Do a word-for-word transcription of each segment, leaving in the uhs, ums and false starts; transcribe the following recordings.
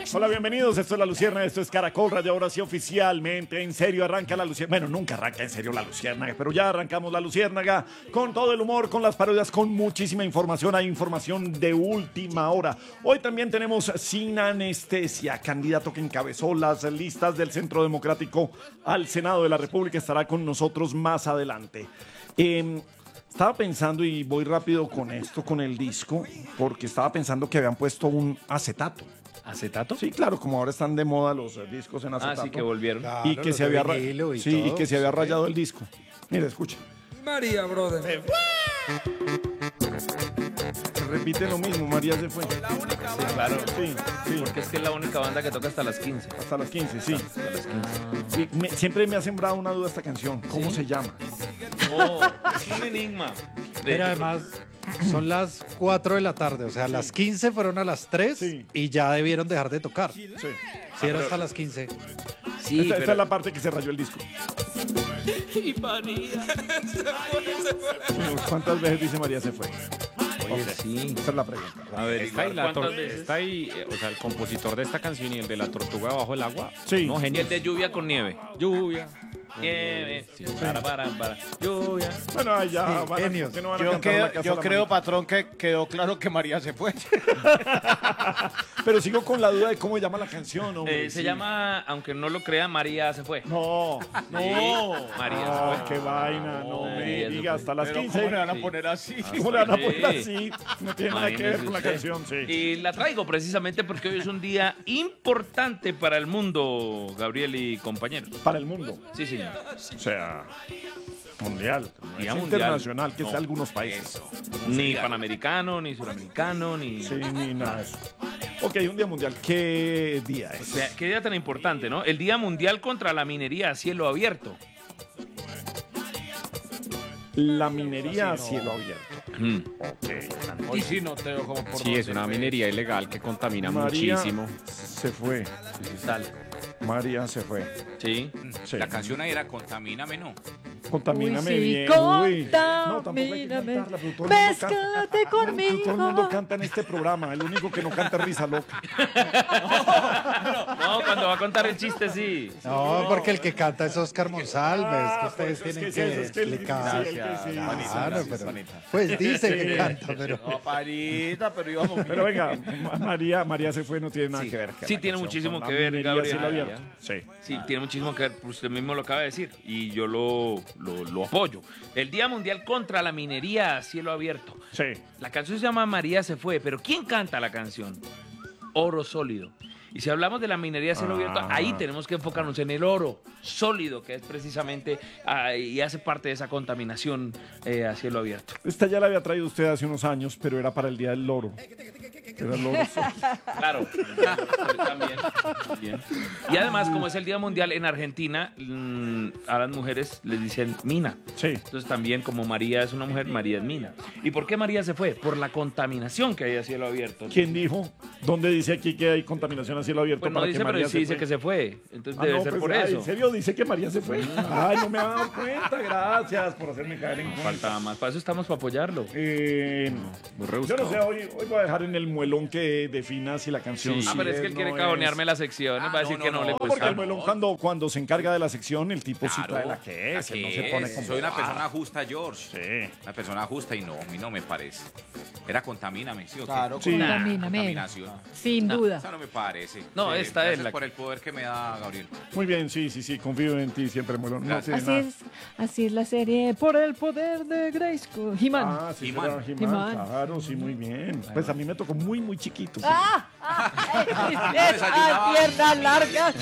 Hola, bienvenidos. Esto es La Luciérnaga, esto es Caracol Radio. Ahora sí, oficialmente, en serio, arranca La Luciérnaga. Bueno, nunca arranca en serio La Luciérnaga, pero ya arrancamos La Luciérnaga con todo el humor, con las parodias, con muchísima información. Hay información de última hora. Hoy también tenemos Sin Anestesia, candidato que encabezó las listas del Centro Democrático al Senado de la República. Estará con nosotros más adelante. Eh, Estaba pensando, y voy rápido con esto, con el disco, porque estaba pensando que habían puesto un acetato. ¿Acetato? Sí, claro, como ahora están de moda los eh, discos en acetato. Ah, sí, que volvieron. Claro, y que los se de había, ra- vinilo y sí, y todo, que se había sí. rayado el disco. Mira, escucha. María, brother. Se repite lo mismo, María se fue. Sí, claro. Sí, sí, Porque es que es la única banda que toca hasta las quince. hasta las quince, sí. Hasta las quince. Sí, me- siempre me ha sembrado una duda esta canción. ¿Cómo se llama? Oh, es un enigma. De- Pero además son las cuatro de la tarde, o sea, las quince fueron a las tres Sí. y ya debieron dejar de tocar. Sí. Si era hasta las quince. Sí, esta, esta pero... es la parte que se rayó el disco. Y María. ¿Cuántas veces dice María se fue? Oye, sí. Esa es la pregunta. A ver, Está ahí, la ¿cuántas tor- veces? está ahí, eh, o sea, el compositor de esta canción y el de la tortuga bajo el agua. Sí. No, Y genio. el de lluvia con nieve. Lluvia. Nieve. Para, para, para. Lluvia. Bueno, ahí ya van a, genios. ¿por qué no van a Yo, cantar creo, La Casa yo de la creo, Manita? patrón, que quedó claro que María se fue. Pero sigo con la duda de cómo se llama la canción, hombre. Eh, se Sí. llama, aunque no lo crea, María se fue. No, no. María Ah, se fue. qué vaina, no me María se diga, fue. hasta las Pero quince. ¿cómo le van a Sí. poner así? ¿Cómo le van a poner Sí. así? No tiene nada que ver Imagínese con la usted. canción, sí. Y la traigo precisamente porque hoy es un día importante para el mundo, Gabriel y compañeros. Para el mundo. Sí, señor. O sea, mundial. No Día es mundial. internacional, que es No. de algunos países. Ni panamericano, ni suramericano, ni... Sí, ni nada de eso. Ok, un día mundial. ¿Qué día O es? sea, qué día tan importante, ¿no? El Día Mundial contra la Minería a Cielo Abierto. La minería a cielo abierto. Mm. Ok. Hoy sí no te veo como por Sí, es dónde una ves. minería ilegal que contamina María muchísimo. se fue. Sal. María se fue. Sí. Sí. La canción ahí era Contamíname, ¿no? Contamíname Uy, sí, bien. Uy. No, tampoco hay que contamíname. cantarla, pero todo el mundo canta. Péscate conmigo. Todo el mundo canta en este programa. El único que no canta es Risa Loca. No, cuando va a contar el chiste, sí. No, porque el que canta es Oscar Monsalves, Ah, que ustedes pues es tienen que que, sí, es que él- explicar. sí, el que sí. Claro, pero- pues dice que canta, pero... No, parita, pero íbamos bien. Pero venga, Ma- María, María se fue, no tiene nada Sí. que ver. que Sí, la tiene canción muchísimo con que la ver, minería a Gabriel. cielo Ah, abierto. Sí. Sí, tiene muchísimo que ver, pues usted mismo lo acaba de decir, y yo lo, lo, lo apoyo. El Día Mundial contra la Minería a Cielo Abierto. Sí. La canción se llama María se fue, pero ¿quién canta la canción? Oro Sólido. Y si hablamos de la minería a cielo Ah. abierto, ahí tenemos que enfocarnos en el oro sólido, que es precisamente ah, y hace parte de esa contaminación eh, a cielo abierto. Esta ya la había traído usted hace unos años, pero era para el Día del Loro. Era el loro. Claro, también, también. Y además, como es el Día Mundial en Argentina, mm, a las mujeres les dicen mina. Sí. Entonces también como María es una mujer, María es mina. ¿Y por qué María se fue? Por la contaminación que hay a cielo abierto. ¿Quién dijo? ¿Dónde dice aquí que hay contaminación a cielo abierto? Pues no para dice, que pero María sí se dice fue? que se fue. Entonces Ah, debe no, ser pues, por ay, eso. ¿en serio dice que María se fue? Ay, no me había dado cuenta. Gracias por hacerme caer en cuenta. Falta más. Para eso estamos, para apoyarlo. Eh, Muy yo rebuscado. no sé, hoy, hoy voy a dejar en el muelón que defina si la canción. Sí. Ah, pero es que él no quiere es. cagonearme la sección. Ah, va a decir no, que no, no, le no, No, gusta. porque el muelón cuando, cuando se encarga de la sección, el tipo sí Claro. trae la que es. ¿A él no qué se pone es? como... Soy una ah, persona justa, George. Sí. Una persona justa y no, a mí no me parece. Era Contamíname, ¿sí o qué? Claro, Sí. Contamíname. Contaminación. Sin duda. Esa no me parece. No, Eh, esta es gracias la por que- el poder que me da Gabriel. Muy bien, sí, sí, sí, confío en ti siempre, muelón. No Gracias. tiene Así nada. es, así es la serie Por el poder de Grayskull. He-Man. Ah, sí, He-Man. será He-Man, He-Man. claro, sí, muy bien. Pues a mí me tocó muy, muy chiquito. sí. ¡Ah! ¡Ah! ¡Esas desayunaba. piernas largas!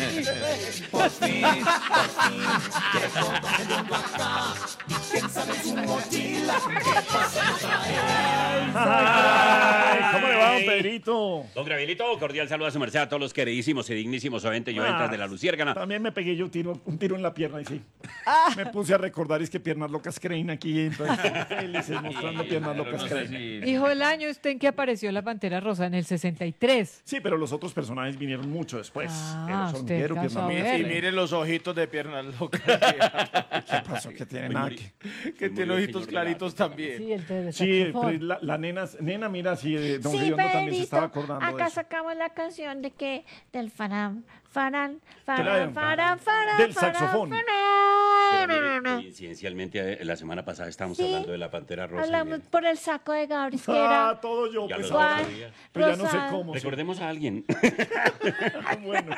Ay, ¿cómo le va, don Pedrito? Don Gabrielito, cordial saludo a su merced a todos los queridísimos y dignísimos oyentes y Ah, oyentas de la Luciérgana. También me pegué yo tiro, un tiro en la pierna y sí. Ah. Me puse a recordar, es que piernas locas creen aquí, entonces felices mostrando piernas Pero locas no sé creen. si- Hijo del año, usted en que apareció la Pantera Rosa en el sesenta y tres. Sí, pero los otros personajes vinieron mucho después. Ah, El usted hormiguero, alcanzó pierna a loca. ver. Y miren los ojitos de piernas locas. ¿Qué pasó? ¿Qué tiene nada que- que tiene ojitos claritos también. Sí, el de Sí, saxofón. pero la, la nena, nena, mira, sí, eh, don Sí, Río, también se estaba Pedrito, acordando de acá eso. sacamos la canción de que del farán, farán, era farán, farán, farán, del farán, saxofón. farán. Pero mire, coincidencialmente, eh, la semana pasada estábamos Sí. hablando de la Pantera Rosa. y Hablamos de- por el saco de Gabris, que Ah, era todo yo, Ya pues. lo ahora. sabía. Juan, Pero ya no sé Rosado. cómo. Recordemos a alguien. Bueno.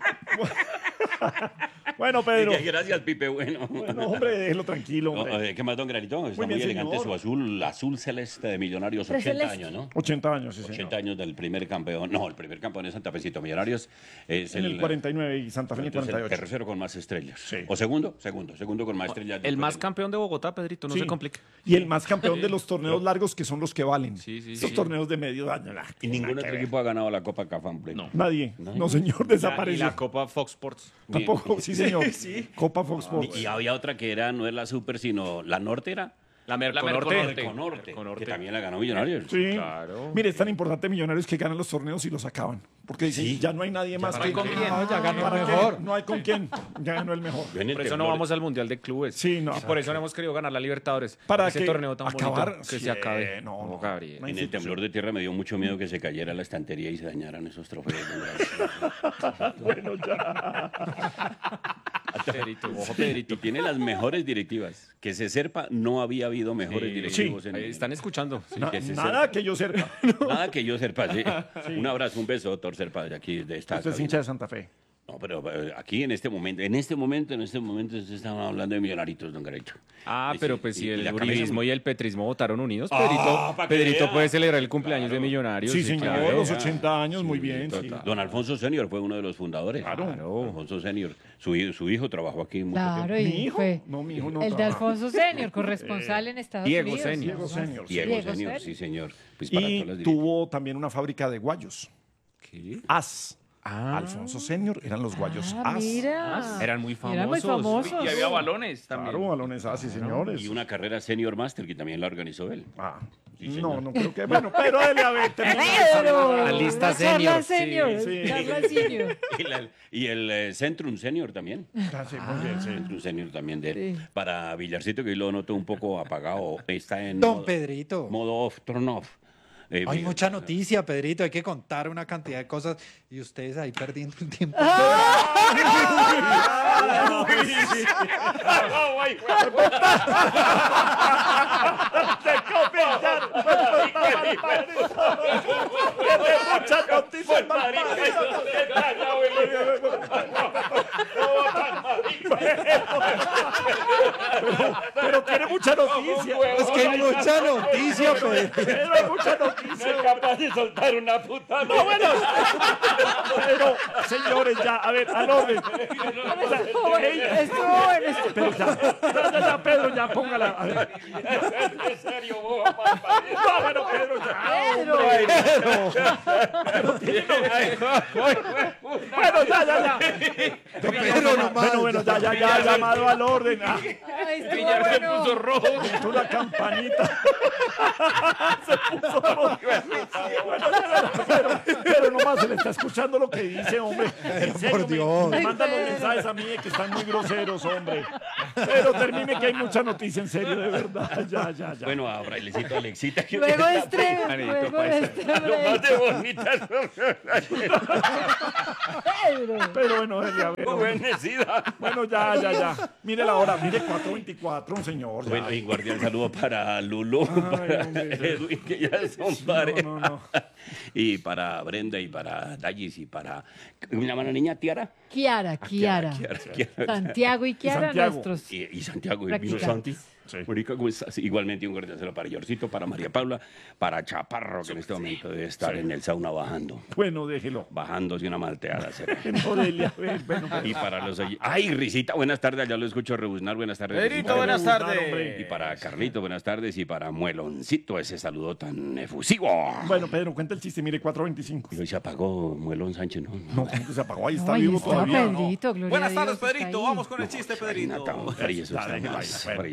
Bueno, Pedro. Gracias, Pipe. Bueno. Bueno, hombre, déjelo tranquilo, No, hombre. eh, ¿Qué más, don Granito? Está muy, bien, elegante señor. su azul, azul celeste de Millonarios, Pero ochenta celeste. años, ¿no? ochenta años, sí, señor. ochenta años del primer campeón. No, el primer campeón es Santa Fecito Millonarios. Es En el cuarenta y nueve y Santa Fe en el entonces, cuarenta y el ocho. tercero con más estrellas. Sí. O segundo, segundo, segundo con más estrellas. El después más del- campeón de Bogotá, Pedrito, no Sí. se complique. Y el más campeón de los torneos largos que son los que valen. Sí, sí, Estos sí. torneos de medio año. nah, Y ningún nada que otro ver. equipo ha ganado la Copa Cafam Play. No. Nadie. No, señor, Y desapareció. la Copa Fox Sports. Tampoco, sí, señor. Copa Fox Sports. Y había otra que era, no es la Super, sino la Norte era. La Merconorte. Merconorte. Merconorte, Merconorte. que también la ganó Millonarios. Sí. Claro. Mire, es tan importante Millonarios que ganan los torneos y los acaban. Porque dicen, ya no hay nadie más no hay que... con quién. No, ya ganó ¿Para el qué? mejor. No hay con quién. Ya ganó el mejor. Yo en el Por eso no temblor- vamos al Mundial de Clubes. Sí, no. Y por eso no hemos querido ganar la Libertadores. Para Ese que torneo tan acabar, bonito. Que sí, se acabe. no, no. Gabriel. No hay En el institución. temblor de tierra me dio mucho miedo que se cayera la estantería y se dañaran esos trofeos. Bueno, ya. Pedrito, ojo, Y Pedrito. tiene las mejores directivas. Que se sepa, no había habido mejores Sí. directivos. Sí. en Ahí están escuchando. Sí. Na- que se nada sepa. que yo sepa. Nada que yo sepa, sí. Un abrazo, un beso, doctor Serpa, de aquí, de esta Usted es cabina. hincha de Santa Fe. No, pero eh, aquí en este momento, en este momento, en este momento, se estaban hablando de millonaritos, don Garecho. Ah, Y pero sí, pues y- si y el la camisa- uribismo y el petrismo votaron unidos, Ah, Pedrito, pa' que Pedrito vea. puede celebrar el cumpleaños de Millonarios. Sí, señor. claro. Los ochenta años, muy bien. sí. total. Don Alfonso Senior fue uno de los fundadores. Claro. Alfonso Senior. Su, hi- su hijo trabajó aquí mucho Claro, tiempo. y ¿Mi hijo? fue No, mi hijo no el de trabaja. Alfonso Senior, corresponsal en Estados Diego Unidos. Senior. Diego Senior. sí. Diego, Diego Senior, Senior. sí, señor. Pues para Y todas las directivas. tuvo también una fábrica de guayos. ¿Qué? As. Ah. Alfonso Senior eran los guayos Ah, As. mira. Eran muy Eran muy famosos. famosos. Y había balones también. Claro, balones As, sí, señores. Y una carrera Senior Master que también la organizó él. Ah, Sí, no, señor. no creo que. Bueno, pero dele a ver. termina de Pero, saludar. La lista la charla senior, senior. sí, sí. Charla senior. Y, la- y el eh, Centrum Senior también. Ah, sí, muy bien, sí. Centrum Senior también de él. Sí. Para Villarcito, que hoy lo noto un poco apagado. Está en Don modo, Pedrito. modo off, turn off. Eh, Hay Villar- mucha noticia, Pedrito. Hay que contar una cantidad de cosas y ustedes ahí perdiendo el tiempo. Muchas noticias, pero tiene mucha noticia. Es que hay mucha noticia, Pedrito. Pero hay mucha noticia. capaz de soltar una puta. No, bueno. Pero, señores, ya, a ver, al orden. Estuvo bueno, estuvo bueno, estuvo- Pero ya, ya, ya, ya, Pedro, ya, póngala. A ver. En serio, No, bueno, Pedro, ya. Pedro. Bueno, ya, ya, ya. Pedro, nomás. Bueno, bueno, ya, ya, ya, llamado al orden. Ah, Ay, estuvo Villar se bueno. puso rojo. es una campanita. Se puso rojo. Bueno, pero, pero nomás se le está escuchando lo que dice, hombre. En serio, por me- Dios. Me, mandan los Ay, Pedro. mensajes a mí de que están muy groseros, hombre. Pero termine que hay mucha noticia, en serio, de verdad. Ya, ya, ya. Bueno, a Brailecito, Alexita. Que Luego usted estreno, Manito, luego pa' eso. estreno. lo más de bonitas. Pedro. Pero bueno, dele, a ver. hombre. Bendecida. Bueno, ya, ya, ya. Mire la hora, mire cuatro veinticuatro, un señor. Ya. Bueno, y guardián saludo para Lulu, para hombre, ya. Edwin, que ya son pareja. no, no. Y para Brenda y para Dallis y para la mano niña Tiara. Kiara, Kiara. Kiara, Kiara. Santiago y Kiara, Santiago. nuestros. Y, y Santiago y vino Practicantes. Santi. Marica, ¿cómo estás? Igualmente un guardián saludo para Yorcito, para María Paula, para Chaparro, que en este momento debe estar en el sauna bajando. Bueno, déjelo. Bajándose una malteada. será. No, dele, a ver, bueno. Y para los... oy- ¡Ay, Risita! Buenas tardes, ya lo escucho rebuznar. Buenas tardes. Pedrito, Risita. buenas Hombre. tardes. Y para Carlito, buenas tardes. Y para Mueloncito, ese saludo tan efusivo. Bueno, Pedro, cuenta el chiste, mire, cuatro veinticinco. Y hoy se apagó Muelón Sánchez, ¿no? No, ¿cómo que se apagó? Ahí está Ay, vivo está todavía. ¿no? Pedrito, gloria Buenas a tardes, Dios, está Pedrito. ahí. Vamos con el chiste, Pedrito. Nata, hombre, y eso Ya, está déjelo ahí, más bueno. frío que hasta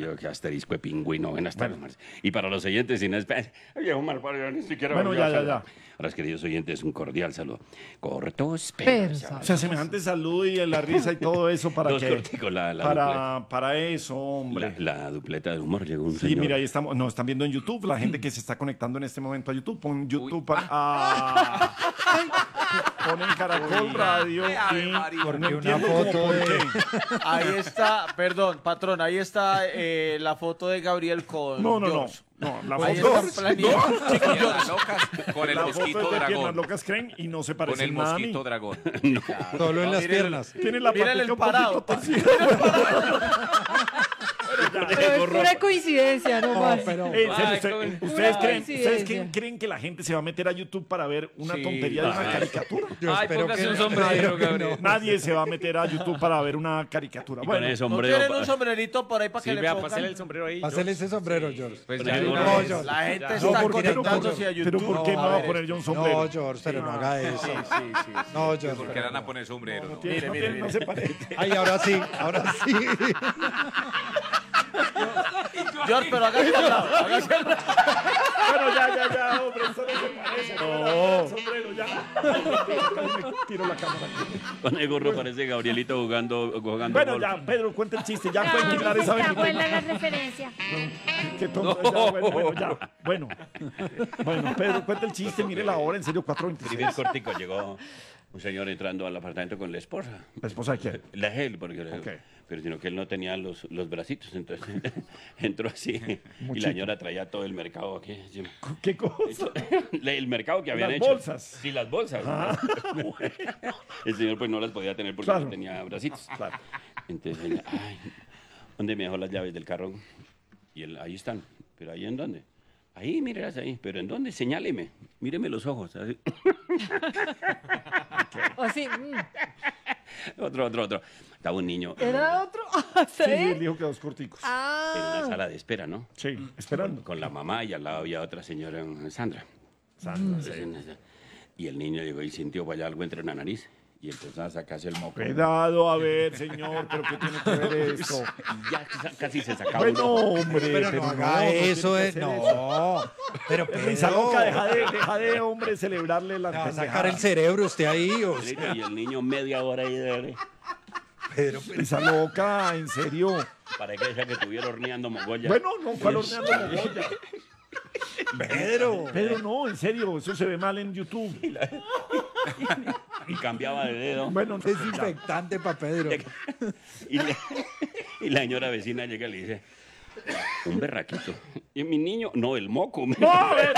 asterisco de pingüino. Buenas tardes, Marce. Y para los oyentes sin esperanza. Viejo malparido, ni siquiera Bueno, volvió a ya, ya, saludar. ya. A los queridos oyentes, un cordial saludo. Cortos, Pero, pero. ¿sabes? O sea, semejante salud y la risa y todo eso para Dos que corticos, la, la, dupleta, para, para eso, hombre. la, la dupleta de humor. Llegó un Sí, señor. mira, ahí estamos, nos están viendo en YouTube, la gente que se está conectando en este momento a YouTube, pon YouTube para... Ah, ponen Caracol Radio Ave y... María. no Porque una entiendo cómo, foto por de- qué. Ahí está, perdón, patrón, ahí está eh, la foto de Gabriel con No, no, no, George. no, la Ahí foto... está planeado. Piernas locas con el La foto mosquito es de piernas dragón. locas creen y no se Con parece el nada a mí. mosquito dragón. Solo en las Miren- piernas. Tiene la Mírale patica el un poquito parado. torcida. Pero es pura coincidencia, no más. pero- Eh, en serio, Ay, usted- cómo- ¿ustedes, Pura creen, ¿ustedes coincidencia. creen, creen que la gente se va a meter a YouTube para ver una Sí. tontería de una Ah. caricatura? Yo Ay, espero póngase que un no. sombrero, Espero que Gabriel. no. Nadie se va a meter a YouTube para ver una caricatura. Y con Bueno, ese ¿No sombrero. tienen pa- un sombrerito por ahí para que Sí, le vea, pongan? pásale el sombrero ahí. Hacele ese sombrero, George. Pues ya ya, no, una no, vez. George. La gente No, está ¿por qué no? conectándose a YouTube. pero ¿por qué no va a poner yo un sombrero? No, George, pero no haga eso. Sí, sí, sí. No, George. ¿Por qué pero van a no. poner sombrero? no? Tiene- Mire, no mire, tiene- no mire. se parece. Ay, ahora sí, ahora sí. George, pero hágase al lado, hágase al lado. Bueno, ya, ya, ya, hombre, eso no se parece. No. El sombrero, ya. Me tiro la cámara. Con el gorro parece Gabrielito jugando, jugando Bueno, golf. ya, Pedro, cuenta el chiste. Ya No, fue eliminar esa está vez. buena la referencia. Qué tonto, ya, bueno, bueno, ya. Bueno, bueno, Pedro, cuenta el chiste. Mire la hora, en serio, cuatro veintiséis. Primer cortico, llegó un señor entrando al apartamento con la esposa. ¿La esposa de quién? La él, porque Ok. pero sino que él no tenía los, los bracitos, entonces entró así y Muchito. la señora traía todo el mercado aquí. encima. ¿Qué cosa? El mercado que habían Las hecho. bolsas. Sí, las bolsas. El señor pues no las podía tener porque Claro. no tenía bracitos. Claro. Entonces ella, ay, ¿dónde me dejó las llaves del carro? Y él, ahí están. ¿Pero ahí en dónde? Ahí, mírelas ahí. ¿Pero en dónde? Señáleme. Míreme los ojos. Así. O sí, mm, Otro, otro, otro. Estaba un niño ¿era otro? Ah, Sí, ¿sí? él dijo que dos corticos. en Ah, una sala de espera, ¿no? Sí, esperando. Con la mamá y al lado había otra señora, Sandra. Sandra, sí. Entonces, y el niño llegó y sintió para allá algo entre la nariz y empezó a sacarse el moco. Cuidado, a ver, señor, pero ¿qué tiene que ver esto? Y ya ca- casi se sacaba Bueno, un ojo. hombre, Pero no haga eso, tiene eh. que hacer eso. No. Pero Risa Pedro. loca, deja de, deja de, hombre, celebrarle la Me va a sacar pendejada. el cerebro usted ahí. O sea, Y el niño media hora ahí de Pedro, pero- Risa loca, en serio. para que ella que estuviera horneando mogolla. Bueno, no, ¿cuál horneando mogolla? Pedro. Pedro, no, en serio, eso se ve mal en YouTube. Y cambiaba de dedo. Bueno, Desinfectante para Pedro. Y, le- y la señora vecina llega y le dice, un berraquito. Y mi niño, no, el moco. ¡No, a ver!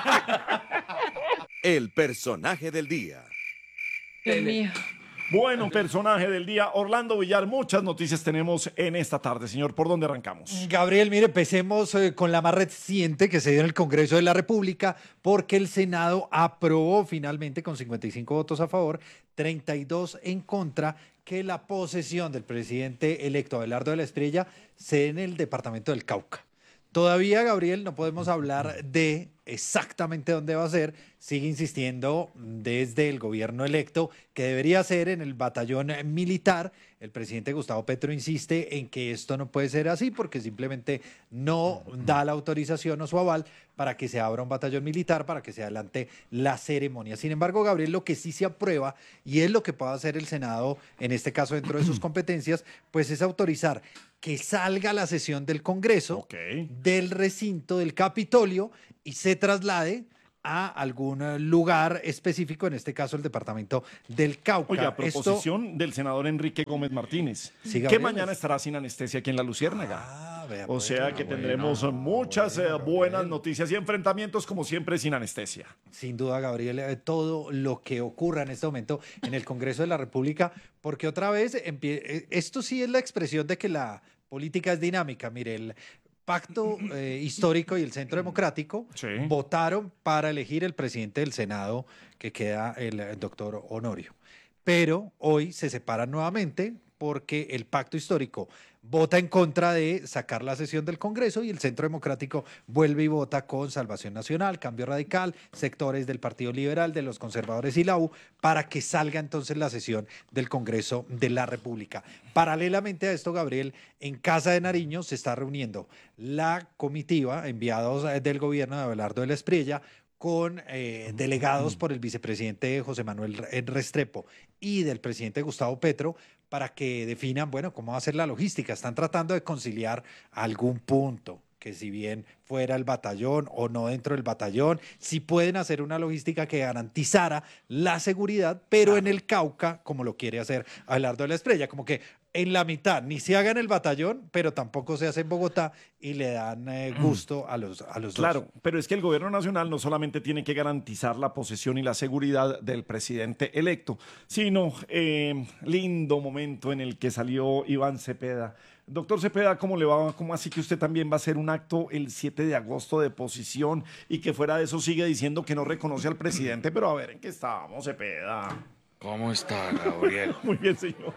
El personaje del día. Dios mío. Bueno, personaje del día, Orlando Villar. Muchas noticias tenemos en esta tarde, señor. ¿Por dónde arrancamos? Gabriel, mire, empecemos eh, con la más reciente que se dio en el Congreso de la República, porque el Senado aprobó finalmente con cincuenta y cinco votos a favor, treinta y dos en contra, que la posesión del presidente electo Abelardo de la Estrella sea en el departamento del Cauca. Todavía, Gabriel, no podemos hablar de exactamente dónde va a ser. Sigue insistiendo desde el gobierno electo que debería ser en el batallón militar. El presidente Gustavo Petro insiste en que esto no puede ser así porque simplemente no da la autorización o su aval para que se abra un batallón militar, para que se adelante la ceremonia. Sin embargo, Gabriel, lo que sí se aprueba, y es lo que puede hacer el Senado, en este caso dentro de sus competencias, pues es autorizar que salga la sesión del Congreso Ok. del recinto del Capitolio y se traslade a algún eh, lugar específico, en este caso el departamento del Cauca. Oiga, Esto- proposición del senador Enrique Gómez Martínez, Sí, que Gabriel. mañana estará sin anestesia aquí en La Luciérnaga. Ah, vea, O pues, sea que bueno, tendremos muchas eh, bueno, buenas Gabriel. noticias y enfrentamientos, como siempre, sin anestesia. Sin duda, Gabriel, eh, todo lo que ocurra en este momento en el Congreso de la República, porque otra vez, empie- eh, esto sí es la expresión de que la política es dinámica. Mire, el Pacto eh, Histórico y el Centro Democrático Sí. votaron para elegir el presidente del Senado, que queda el, eh, doctor Honorio. Pero hoy se separan nuevamente porque el pacto histórico vota en contra de sacar la sesión del Congreso y el Centro Democrático vuelve y vota con Salvación Nacional, Cambio Radical, sectores del Partido Liberal, de los conservadores y la U, para que salga entonces la sesión del Congreso de la República. Paralelamente a esto, Gabriel, en Casa de Nariño se está reuniendo la comitiva, enviados del gobierno de Abelardo de la Espriella, con eh, delegados por el vicepresidente José Manuel Restrepo y del presidente Gustavo Petro, para que definan, bueno, cómo va a ser la logística. Están tratando de conciliar algún punto, que si bien fuera el batallón o no dentro del batallón, si pueden hacer una logística que garantizara la seguridad, pero en el Cauca, como lo quiere hacer Abelardo de la Espriella, como que en la mitad ni se haga en el batallón, pero tampoco se hace en Bogotá y le dan eh, gusto a los, a los Claro, dos. pero es que el gobierno nacional no solamente tiene que garantizar la posesión y la seguridad del presidente electo, sino eh, lindo momento en el que salió Iván Cepeda. Doctor Cepeda, ¿cómo le va? ¿Cómo así que usted también va a hacer un acto el siete de agosto de posición y que fuera de eso sigue diciendo que no reconoce al presidente? Pero a ver, ¿en qué estábamos, Cepeda? ¿Cómo está, Gabriel? Muy bien, señor.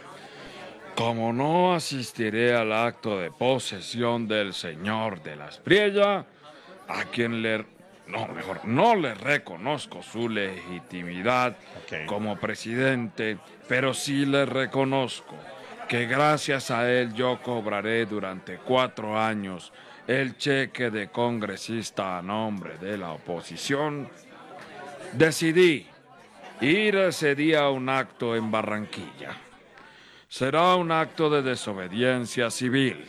Como no asistiré al acto de posesión del señor de la Espriella, a quien le... No, mejor, no le reconozco su legitimidad Okay. como presidente, pero sí le reconozco que gracias a él yo cobraré durante cuatro años el cheque de congresista a nombre de la oposición. Decidí ir ese día a un acto en Barranquilla. Será un acto de desobediencia civil,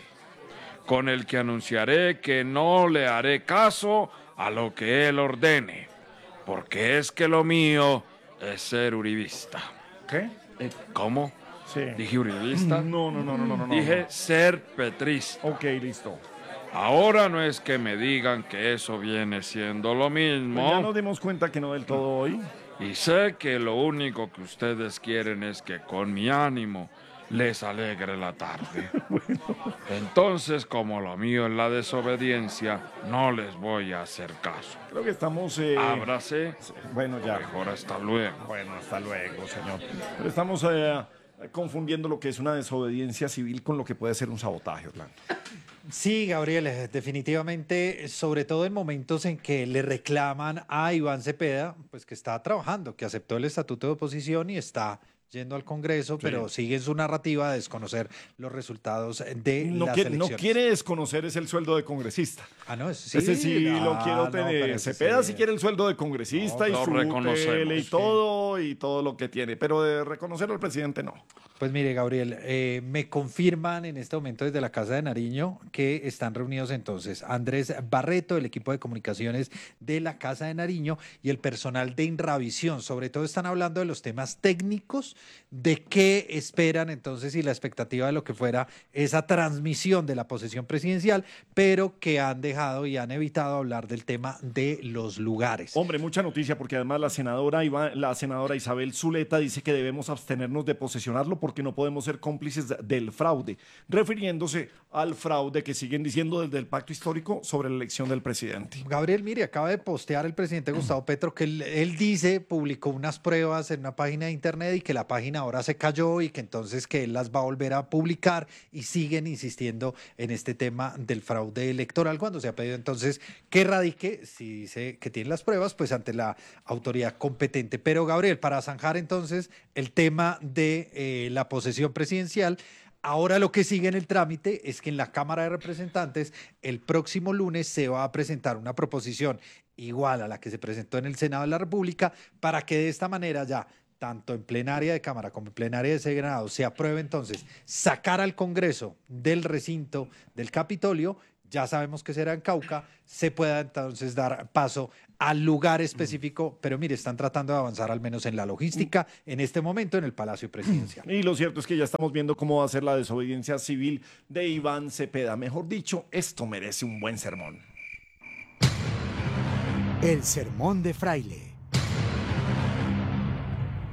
con el que anunciaré que no le haré caso a lo que él ordene, porque es que lo mío es ser uribista. ¿Qué? Eh, ¿Cómo? Sí. ¿Dije uribista? No, no, no, no, no, no. Dije no. ser petrista. Ok, listo. Ahora no es que me digan que eso viene siendo lo mismo. Pues ya nos dimos cuenta que no del todo hoy. Y sé que lo único que ustedes quieren es que con mi ánimo les alegre la tarde. Bueno. Entonces, como lo mío es la desobediencia, no les voy a hacer caso. Creo que estamos... Eh... Ábrase. Bueno, ya. Mejor hasta luego. Bueno, hasta luego, señor. Pero estamos eh, confundiendo lo que es una desobediencia civil con lo que puede ser un sabotaje, Orlando. Sí, Gabriel, eh, definitivamente, sobre todo en momentos en que le reclaman a Iván Cepeda, pues que está trabajando, que aceptó el estatuto de oposición y está yendo al Congreso, sí. Pero sigue en su narrativa de desconocer los resultados de no las quiere, elecciones. No quiere desconocer es el sueldo de congresista. Ah, no, sí. Ese sí ah, lo quiero tener. No, Cepeda sí. sí quiere el sueldo de congresista no, y su tele y sí. todo, y todo lo que tiene, pero de reconocerlo al presidente no. Pues mire, Gabriel, eh, me confirman en este momento desde la Casa de Nariño que están reunidos entonces Andrés Barreto, el equipo de comunicaciones de la Casa de Nariño y el personal de Inravisión. Sobre todo están hablando de los temas técnicos, de qué esperan entonces y la expectativa de lo que fuera esa transmisión de la posesión presidencial, pero que han dejado y han evitado hablar del tema de los lugares. Hombre, mucha noticia porque además la senadora, Iván, la senadora Isabel Zuleta dice que debemos abstenernos de posesionarlo porque no podemos ser cómplices del fraude, refiriéndose al fraude que siguen diciendo desde el pacto histórico sobre la elección del presidente. Gabriel, mire, acaba de postear el presidente Gustavo Petro que él, él dice, publicó unas pruebas en una página de internet y que la página ahora se cayó y que entonces que él las va a volver a publicar y siguen insistiendo en este tema del fraude electoral cuando se ha pedido entonces que radique, si dice que tiene las pruebas, pues ante la autoridad competente. Pero Gabriel, para zanjar entonces el tema de eh, la posesión presidencial, ahora lo que sigue en el trámite es que en la Cámara de Representantes el próximo lunes se va a presentar una proposición igual a la que se presentó en el Senado de la República para que de esta manera ya tanto en plenaria de Cámara como en plenaria de Senado se apruebe entonces sacar al Congreso del recinto del Capitolio. Ya sabemos que será en Cauca, se pueda entonces dar paso al lugar específico, pero mire, están tratando de avanzar al menos en la logística en este momento en el Palacio Presidencial. Y lo cierto es que ya estamos viendo cómo va a ser la desobediencia civil de Iván Cepeda. Mejor dicho, esto merece un buen sermón. El sermón de Fraile.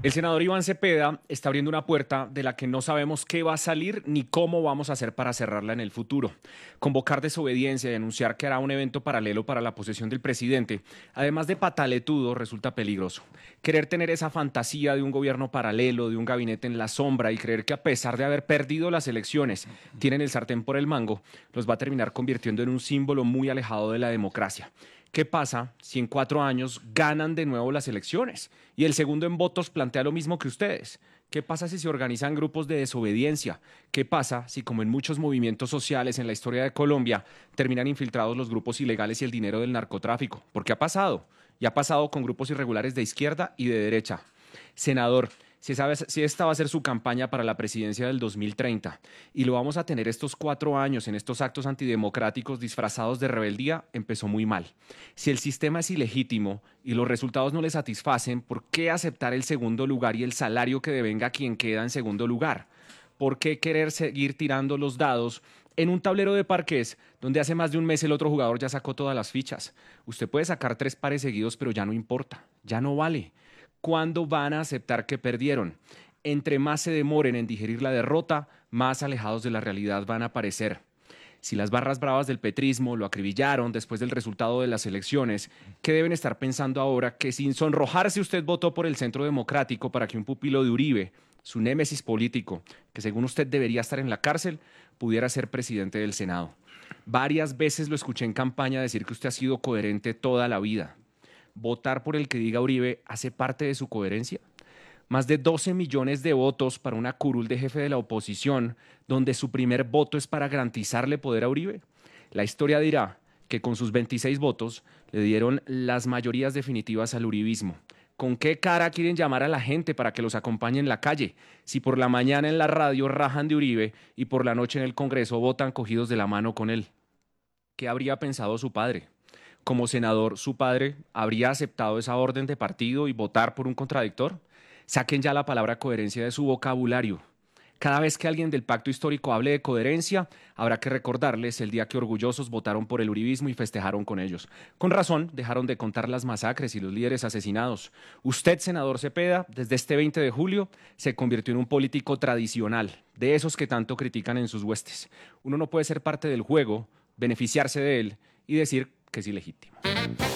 El senador Iván Cepeda está abriendo una puerta de la que no sabemos qué va a salir ni cómo vamos a hacer para cerrarla en el futuro. Convocar desobediencia y anunciar que hará un evento paralelo para la posesión del presidente, además de pataletudo, resulta peligroso. Querer tener esa fantasía de un gobierno paralelo, de un gabinete en la sombra y creer que a pesar de haber perdido las elecciones, tienen el sartén por el mango, los va a terminar convirtiendo en un símbolo muy alejado de la democracia. ¿Qué pasa si en cuatro años ganan de nuevo las elecciones? Y el segundo en votos plantea lo mismo que ustedes. ¿Qué pasa si se organizan grupos de desobediencia? ¿Qué pasa si, como en muchos movimientos sociales en la historia de Colombia, terminan infiltrados los grupos ilegales y el dinero del narcotráfico? Porque ha pasado, y ha pasado con grupos irregulares de izquierda y de derecha. Senador, si, sabe, si esta va a ser su campaña para la presidencia del dos mil treinta y lo vamos a tener estos cuatro años en estos actos antidemocráticos disfrazados de rebeldía, empezó muy mal. Si el sistema es ilegítimo y los resultados no le satisfacen, ¿por qué aceptar el segundo lugar y el salario que devenga quien queda en segundo lugar? ¿Por qué querer seguir tirando los dados en un tablero de parqués donde hace más de un mes el otro jugador ya sacó todas las fichas? Usted puede sacar tres pares seguidos, pero ya no importa, ya no vale. ¿Cuándo van a aceptar que perdieron? Entre más se demoren en digerir la derrota, más alejados de la realidad van a parecer. Si las barras bravas del petrismo lo acribillaron después del resultado de las elecciones, ¿qué deben estar pensando ahora que sin sonrojarse usted votó por el Centro Democrático para que un pupilo de Uribe, su némesis político, que según usted debería estar en la cárcel, pudiera ser presidente del Senado? Varias veces lo escuché en campaña decir que usted ha sido coherente toda la vida. ¿Votar por el que diga Uribe hace parte de su coherencia? Más de doce millones de votos para una curul de jefe de la oposición, donde su primer voto es para garantizarle poder a Uribe. La historia dirá que con sus veintiséis votos le dieron las mayorías definitivas al uribismo. ¿Con qué cara quieren llamar a la gente para que los acompañe en la calle? Si por la mañana en la radio rajan de Uribe y por la noche en el Congreso votan cogidos de la mano con él. ¿Qué habría pensado su padre? Como senador, ¿su padre habría aceptado esa orden de partido y votar por un contradictor? Saquen ya la palabra coherencia de su vocabulario. Cada vez que alguien del pacto histórico hable de coherencia, habrá que recordarles el día que orgullosos votaron por el uribismo y festejaron con ellos. Con razón, dejaron de contar las masacres y los líderes asesinados. Usted, senador Cepeda, desde este veinte de julio, se convirtió en un político tradicional, de esos que tanto critican en sus huestes. Uno no puede ser parte del juego, beneficiarse de él y decir que es ilegítimo.